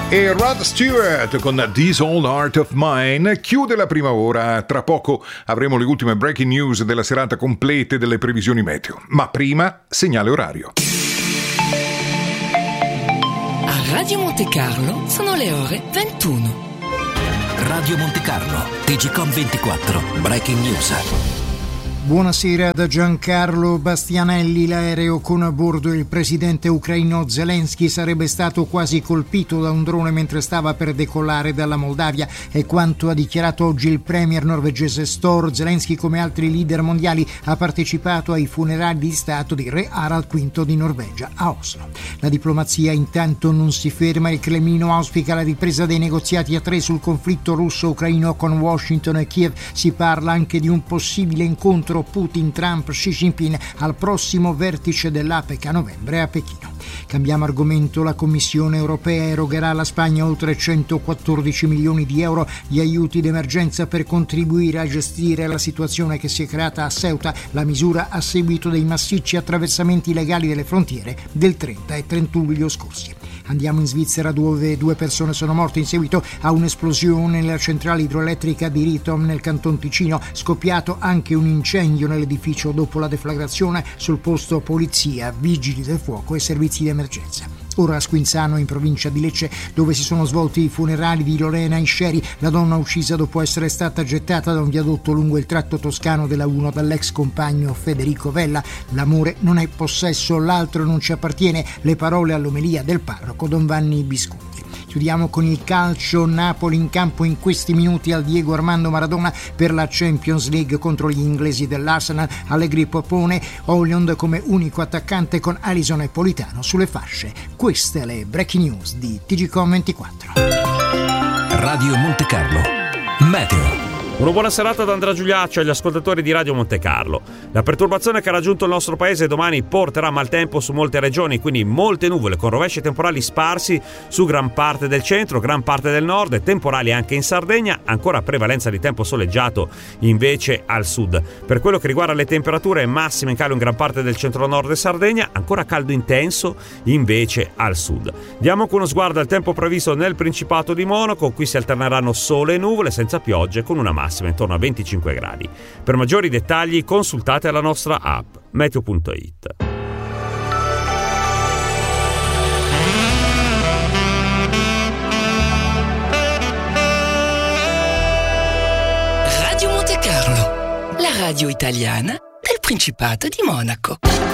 E Rod Stewart con This Old Heart of Mine chiude la prima ora. Tra poco avremo le ultime breaking news della serata, complete delle previsioni meteo. Ma prima, segnale orario. A Radio Monte Carlo sono le ore 21. Radio Monte Carlo, TGcom 24, breaking news. Buonasera da Giancarlo Bastianelli. L'aereo con a bordo il presidente ucraino Zelensky sarebbe stato quasi colpito da un drone mentre stava per decollare dalla Moldavia. È quanto ha dichiarato oggi il premier norvegese Støre. Zelensky, come altri leader mondiali, ha partecipato ai funerali di Stato di re Harald V di Norvegia a Oslo. La diplomazia intanto non si ferma. Il Cremlino auspica la ripresa dei negoziati a tre sul conflitto russo-ucraino con Washington e Kiev. Si parla anche di un possibile incontro Putin, Trump, Xi Jinping al prossimo vertice dell'APEC a novembre a Pechino. Cambiamo argomento. La Commissione europea erogherà alla Spagna oltre 114 milioni di euro di aiuti d'emergenza per contribuire a gestire la situazione che si è creata a Ceuta. La misura a seguito dei massicci attraversamenti illegali delle frontiere del 30 e 31 luglio scorsi. Andiamo in Svizzera, dove 2 persone sono morte in seguito a un'esplosione nella centrale idroelettrica di Ritom nel Canton Ticino. Scoppiato anche un incendio nell'edificio. Dopo la deflagrazione sul posto polizia, vigili del fuoco e servizi di emergenza. Ora a Squinzano, in provincia di Lecce, dove si sono svolti i funerali di Lorena Isceri, la donna uccisa dopo essere stata gettata da un viadotto lungo il tratto toscano della 1 dall'ex compagno Federico Vella. L'amore non è possesso, l'altro non ci appartiene. Le parole all'omelia del parroco Don Vanni Bisconti. Chiudiamo con il calcio. Napoli in campo in questi minuti al Diego Armando Maradona per la Champions League contro gli inglesi dell'Arsenal. Allegri propone Højlund come unico attaccante con Alisson e Politano sulle fasce. Queste le breaking news di TGcom 24. Radio Monte Carlo, meteo. Una buona serata da Andrea Giuliaccio agli ascoltatori di Radio Monte Carlo. La perturbazione che ha raggiunto il nostro paese domani porterà maltempo su molte regioni, quindi molte nuvole con rovesci temporali sparsi su gran parte del centro, gran parte del nord e temporali anche in Sardegna, ancora prevalenza di tempo soleggiato invece al sud. Per quello che riguarda le temperature, massime in calo in gran parte del centro-nord e Sardegna, ancora caldo intenso invece al sud. Diamo anche uno sguardo al tempo previsto nel Principato di Monaco. Qui si alterneranno sole e nuvole senza piogge con una massima intorno a 25 gradi. Per maggiori dettagli consultate la nostra app meteo.it. Radio Monte Carlo, la radio italiana del Principato di Monaco.